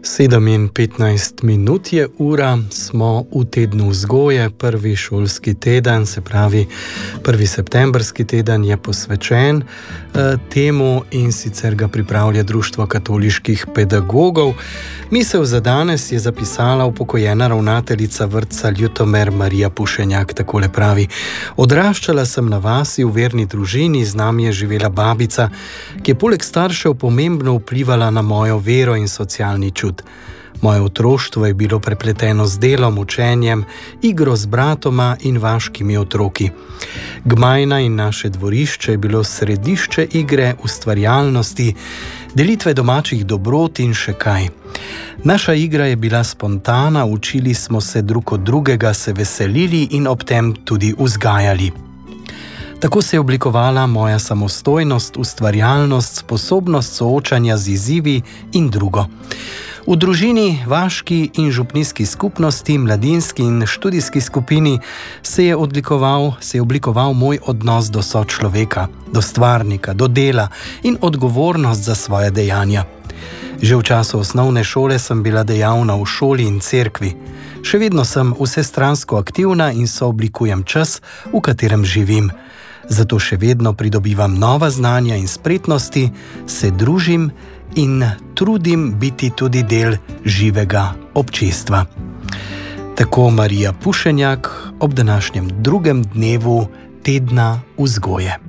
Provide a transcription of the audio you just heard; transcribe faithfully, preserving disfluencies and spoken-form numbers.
sedem in petnajst minut je ura, smo v tednu vzgoje, prvi šolski teden, se pravi prvi septembrski teden je posvečen eh, temu in sicer ga pripravlja Društvo katoliških pedagogov. Misel za danes je zapisala upokojena ravnateljica vrtca Ljutomer Marija Pušenjak, takole pravi: Odraščala sem na vasi v verni družini, z nami je živela babica, ki je poleg staršev pomembno vplivala na mojo vero in socialni čut. Moje otroštvo je bilo prepleteno z delom, učenjem, igro z bratoma in vaškimi otroki. Gmajna in naše dvorišče je bilo središče igre, ustvarjalnosti, delitve domačih dobrot in še kaj. Naša igra je bila spontana, učili smo se drug od drugega, se veselili in ob tem tudi vzgajali. Tako se je oblikovala moja samostojnost, ustvarjalnost, sposobnost soočanja z izzivi in drugo. V družini, vaški in župnijski skupnosti, mladinski in študijski skupini se je odlikoval, se je oblikoval moj odnos do sočloveka, do stvarnika, do dela in odgovornost za svoje dejanja. Že v času osnovne šole sem bila dejavna v šoli in cerkvi. Še vedno sem vsestransko aktivna in sooblikujem čas, v katerem živim. Zato še vedno pridobivam nova znanja in spretnosti, se družim in trudim biti tudi del živega občestva. Tako Marija Pušenjak ob današnjem drugem dnevu tedna vzgoje.